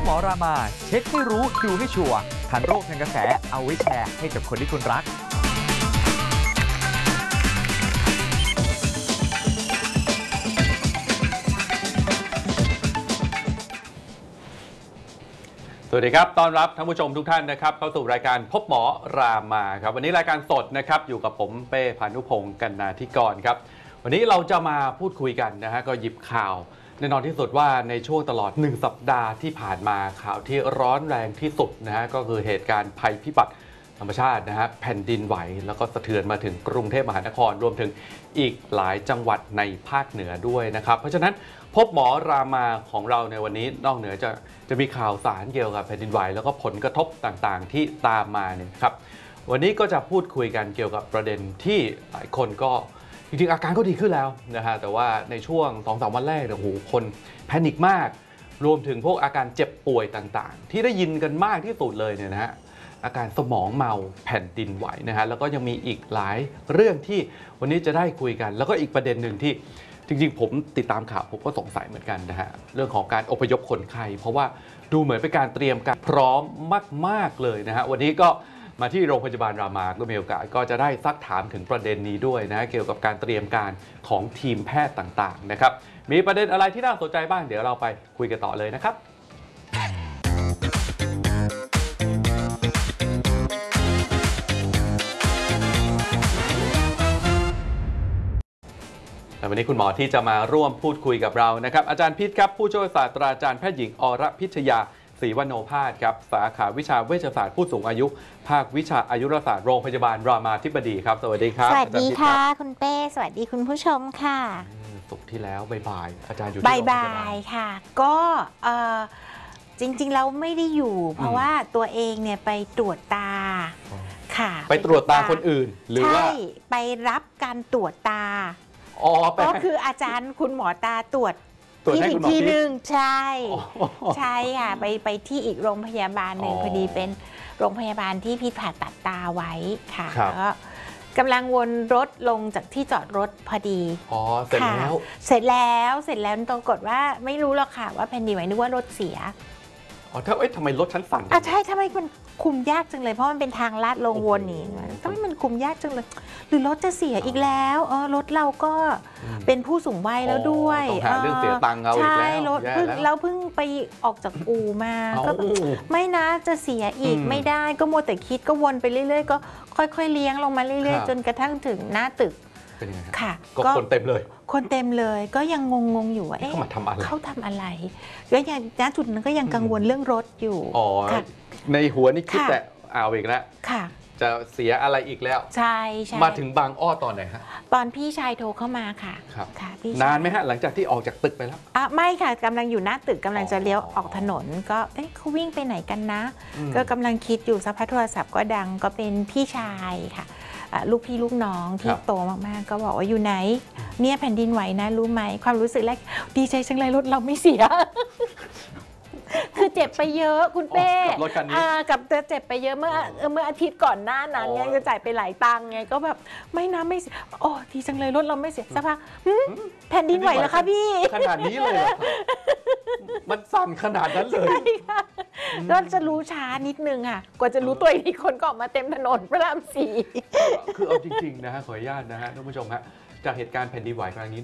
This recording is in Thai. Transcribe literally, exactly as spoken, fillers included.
หมอรามาเช็คให้รู้ดูให้ชัวร์ทันโรคทันกระแสเอาไว้แชร์ให้กับคนที่คุณรักสวัสดีครับต้อนรับท่านผู้ชมทุกท่านนะครับเข้าสู่รายการพบหมอรามาครับวันนี้รายการสดนะครับอยู่กับผมเป้พานุพงศ์กันนาธิกรครับวันนี้เราจะมาพูดคุยกันนะฮะก็หยิบข่าวแน่นอนที่สุดว่าในช่วงตลอดหนึ่งสัปดาห์ที่ผ่านมาข่าวที่ร้อนแรงที่สุดนะฮะก็คือเหตุการณ์ภัยพิบัติธรรมชาตินะฮะแผ่นดินไหวแล้วก็สะเทือนมาถึงกรุงเทพมหานครรวมถึงอีกหลายจังหวัดในภาคเหนือด้วยนะครับเพราะฉะนั้นพบหมอรามาของเราในวันนี้นอกเหนือจะจะมีข่าวสารเกี่ยวกับแผ่นดินไหวแล้วก็ผลกระทบต่างๆที่ตามมาเนี่ยครับวันนี้ก็จะพูดคุยกันเกี่ยวกับประเด็นที่หลายคนก็จริงๆอาการก็ดีขึ้นแล้วนะฮะแต่ว่าในช่วง สองถึงสาม วันแรกเนี่ยโอ้โหคนแพนิคมากรวมถึงพวกอาการเจ็บป่วยต่างๆที่ได้ยินกันมากที่สุดเลยเนี่ยนะฮะอาการสมองเมาแผ่นดินไหวนะฮะแล้วก็ยังมีอีกหลายเรื่องที่วันนี้จะได้คุยกันแล้วก็อีกประเด็นหนึ่งที่จริงๆผมติดตามข่าวผมก็สงสัยเหมือนกันนะฮะเรื่องของการอพยพคนไข้เพราะว่าดูเหมือนเป็นการเตรียมการพร้อมมากๆเลยนะฮะวันนี้ก็มาที่โรงพยาบาลรามาก็มีโอกาสก็จะได้ซักถามถึงประเด็นนี้ด้วยนะเกี่ยวกับการเตรียมการของทีมแพทย์ต่างๆนะครับมีประเด็นอะไรที่น่าสนใจบ้างเดี๋ยวเราไปคุยกันต่อเลยนะครับวันนี้คุณหมอที่จะมาร่วมพูดคุยกับเรานะครับอาจารย์พิษครับผู้ช่วยศาสตราจารย์แพทย์หญิงอรพิชยาศรีวโนภาสครับสาขาวิชาเวชศาสตร์ผู้สูงอายุภาควิชาอายุรศาสตร์โรงพยาบาลรามาธิบดีครับสวัสดีครับสวัสดีค่ะคุณเป้สวัสดีคุณผู้ชมค่ะศุกร์ที่แล้วบ่ายๆอาจารย์อยู่ที่โรงพยาบาลค่ะก็จริงๆแล้วไม่ได้อยู่เพราะว่าตัวเองเนี่ยไปตรวจตาค่ะไปตรวจตาคนอื่นหรือว่าไปรับการตรวจตาก็คืออาจารย์คุณหมอตาตรวจที่อีกที่หนึ่งใช่ใช่ค่ะไปไปที่อีกโรงพยาบาลหนึ่งพอดีเป็นโรงพยาบาลที่พี่ผ่าตัดตาไว้ค่ะแล้วกำลังวนรถลงจากที่จอดรถพอดีอ๋อเสร็จแล้วเสร็จแล้วเสร็จแล้วปรากฏว่าไม่รู้หรอกค่ะว่าแผ่นดินไหวนึกว่ารถเสียอ๋อถ้าเอ้ยทำไมรถชั้นสั่นอ่ะใช่ทำไมมันคุมยากจังเลยเพราะมันเป็นทางลาดลงวนนี่ทำไมมันคุมยากจังเลยหรือรถจะเสียอีกแล้วเออรถเราก็เป็นผู้สูงวัยแล้วด้วยต้องหาเรื่องเสียตังค์เอาอีกแล้วรถเพิ่งแล้วเพิ่งไปออกจากอู่มาก็ไม่นะจะเสียอีกไม่ได้ก็มัวแต่คิดก็วนไปเรื่อยๆก็ค่อยๆเลี้ยงลงมาเรื่อยๆจนกระทั่งถึงหน้าตึกค่ะก็คนเต็มเลยคนเต็มเลยก็ยังงงๆอยู่ว่าเอ๊ะเขาทำอะไรเขาทำอะไรก็ยังณจุดนั้นก็ยังกังวลเรื่องรถอยู่อ๋อในหัวนี่คิดแต่เอาอีกแล้วค่ะจะเสียอะไรอีกแล้วใช่ใช่มาถึงบางอ้อตอนไหนฮะตอนพี่ชายโทรเข้ามาค่ะครับนานไหมฮะหลังจากที่ออกจากตึกไปแล้วอ่ะไม่ค่ะกำลังอยู่หน้าตึกกำลังจะเลี้ยวออกถนนก็เอ๊ะเขาวิ่งไปไหนกันนะก็กำลังคิดอยู่สักพักโทรศัพท์ก็ดังก็เป็นพี่ชายค่ะลูกพี่ลูกน้องที่โตมากๆก็บอกว่าอยู่ไหนเนี่ยแผ่นดินไหวนะรู้ไหมความรู้สึกแรกดีใจจังเลยรถเราไม่เสียคือเจ็บไปเยอะคุณเป้กับรถคันนี้กับเจ็บไปเยอะเมื่อเมื่ออาทิตย์ก่อนหน้านั้นไงจะจ่ายไปหลายตังค์ไงก็แบบไม่นะไม่เสียโอ้ดีจังเลยรถเราไม่เสียสักพักแผ่นดินไหวแล้วค่ะพี่ขนาดนี้เลยมันสั่นขนาดนั้นเลยก็จะรู้ช้านิดนึงค่ะกว่าจะรู้ตัวอีกคนก็ออกมาเต็มถนนพระรามสี่คือเอาจริงๆนะฮะขออนุญาตนะฮะท่านผู้ชมฮะจากเหตุการณ์แผ่นดินไหวครั้งนี้